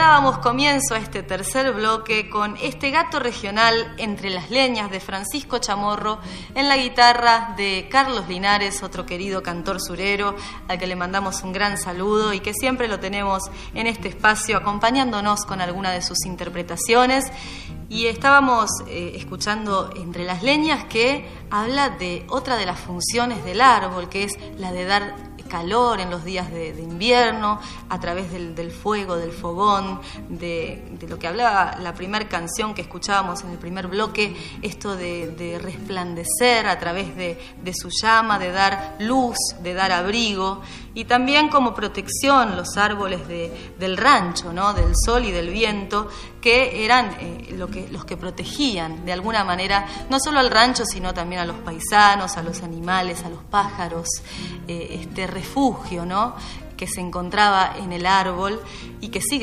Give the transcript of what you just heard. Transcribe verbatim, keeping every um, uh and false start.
dábamos comienzo a este tercer bloque con este gato regional Entre las leñas de Francisco Chamorro, en la guitarra de Carlos Linares, otro querido cantor surero, al que le mandamos un gran saludo y que siempre lo tenemos en este espacio acompañándonos con alguna de sus interpretaciones. Y estábamos eh, escuchando Entre las leñas, que habla de otra de las funciones del árbol, que es la de dar calor en los días de, de invierno a través del, del fuego, del fogón, de, de lo que hablaba la primera canción que escuchábamos en el primer bloque, esto de, de resplandecer a través de, de su llama, de dar luz, de dar abrigo, y también como protección los árboles de, del rancho, ¿no? Del sol y del viento, que eran eh, lo que, los que protegían de alguna manera no solo al rancho, sino también a los paisanos, a los animales, a los pájaros, eh, este refugio, ¿no?, que se encontraba en el árbol y que sigue